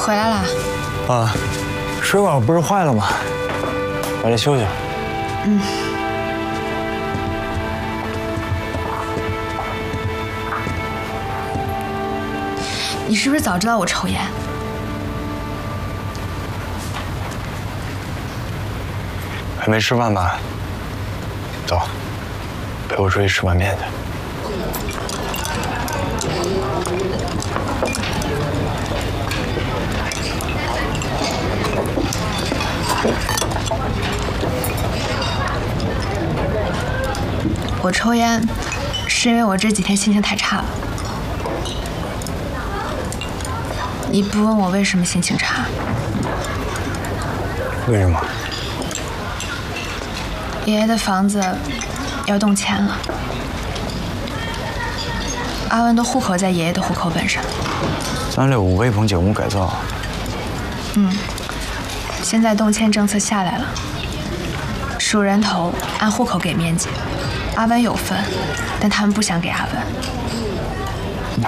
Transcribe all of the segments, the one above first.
回来了。 啊，水管不是坏了吗？回来休息。嗯。 你是不是早知道我抽烟？ 还没吃饭吧？走，陪我出去吃碗面去。 我抽烟，是因为我这几天心情太差了。你不问我为什么心情差？ 为什么？ 爷爷的房子要动迁了，阿文的户口在爷爷的户口本上。 365微棚景物改造。 现在动迁政策下来了，数人头按户口给面积。 阿文有份，但他们不想给阿文。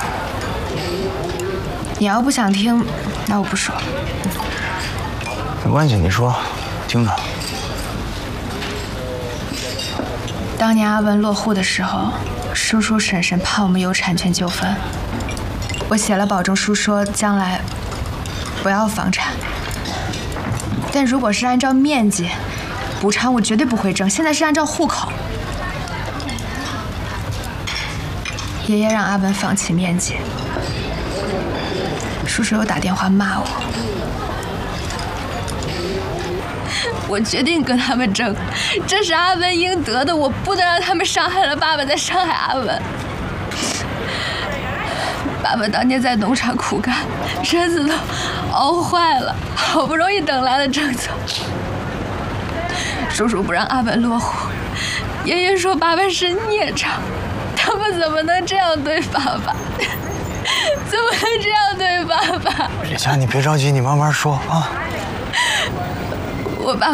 你要不想听，那我不说。 没关系，你说，听着。 当年阿文落户的时候，叔叔婶婶怕我们有产权纠纷，我写了保证书，说将来不要房产。但如果是按照面积补偿，我绝对不会争。现在是按照户口。 爷爷让阿文放弃面积，叔叔又打电话骂我，我决定跟他们争，这是阿文应得的，我不能让他们伤害了爸爸，再伤害阿文。爸爸当年在农场苦干，身子都熬坏了，好不容易等来了政策，叔叔不让阿文落户，爷爷说爸爸是孽障。 他们怎么能这样对爸爸？怎么能这样对爸爸？ 叶佳，你别着急，你慢慢说啊。 我爸。